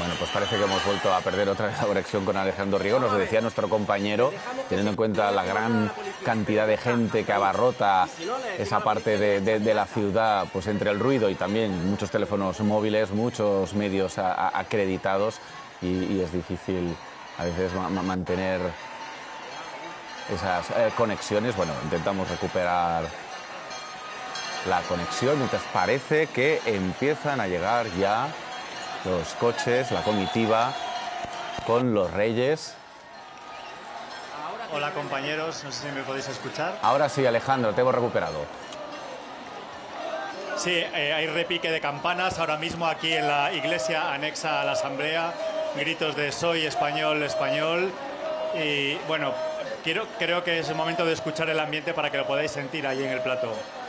Bueno, pues parece que hemos vuelto a perder otra vez la conexión con Alejandro Riego. Nos lo decía nuestro compañero, teniendo en cuenta la gran cantidad de gente que abarrota esa parte de la ciudad, pues entre el ruido y también muchos teléfonos móviles, muchos medios acreditados, y es difícil a veces mantener esas conexiones. Bueno, intentamos recuperar la conexión mientras parece que empiezan a llegar ya los coches, la comitiva con los Reyes. Hola compañeros, no sé si me podéis escuchar. Ahora sí, Alejandro, te hemos recuperado. Sí, hay repique de campanas ahora mismo aquí en la iglesia anexa a la asamblea, gritos de soy español, español, y bueno, creo que es el momento de escuchar el ambiente para que lo podáis sentir ahí en el plató.